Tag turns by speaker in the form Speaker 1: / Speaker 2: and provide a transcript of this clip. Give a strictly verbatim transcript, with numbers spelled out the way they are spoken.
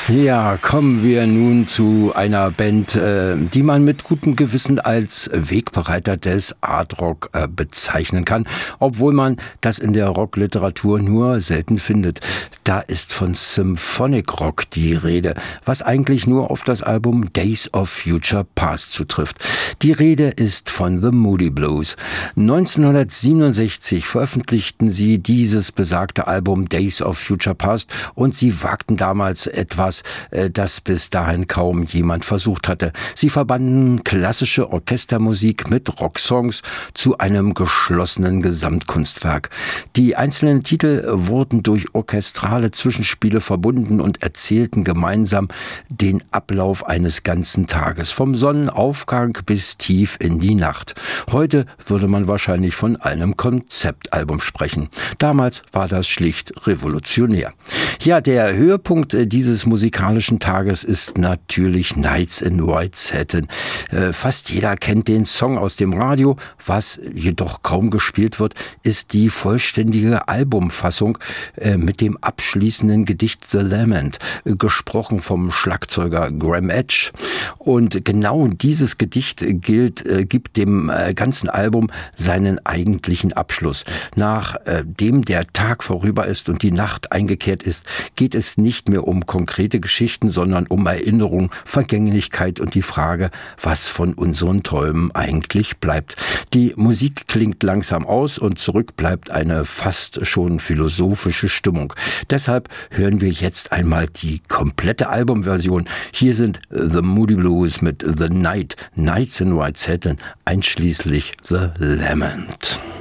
Speaker 1: Ja, kommen wir nun zu einer Band, äh, die man mit gutem Gewissen als Wegbereiter des Art Rock äh, bezeichnen kann, obwohl man das in der Rockliteratur nur selten findet. Da ist von Symphonic Rock die Rede, was eigentlich nur auf das Album Days of Future Past zutrifft. Die Rede ist von The Moody Blues. neunzehnhundertsiebenundsechzig veröffentlichten sie dieses besagte Album Days of Future Past und sie wagten damals etwas, das bis dahin kaum jemand versucht hatte. Sie verbanden klassische Orchestermusik mit Rocksongs zu einem geschlossenen Gesamtkunstwerk. Die einzelnen Titel wurden durch orchestrale Zwischenspiele verbunden und erzählten gemeinsam den Ablauf eines ganzen Tages, vom Sonnenaufgang bis tief in die Nacht. Heute würde man wahrscheinlich von einem Konzeptalbum sprechen. Damals war das schlicht revolutionär. Ja, der Höhepunkt dieses musikalischen Tages ist natürlich Nights in White Satin. Äh, fast jeder kennt den Song aus dem Radio. Was jedoch kaum gespielt wird, ist die vollständige Albumfassung äh, mit dem abschließenden Gedicht The Lament, äh, gesprochen vom Schlagzeuger Graham Edge. Und genau dieses Gedicht gilt, äh, gibt dem äh, ganzen Album seinen eigentlichen Abschluss. Nachdem äh, der Tag vorüber ist und die Nacht eingekehrt ist, geht es nicht mehr um konkrete Geschichten, sondern um Erinnerung, Vergänglichkeit und die Frage, was von unseren Träumen eigentlich bleibt. Die Musik klingt langsam aus und zurück bleibt eine fast schon philosophische Stimmung. Deshalb hören wir jetzt einmal die komplette Albumversion. Hier sind The Moody Blues mit The Night, Nights in White Satin, einschließlich The Lament.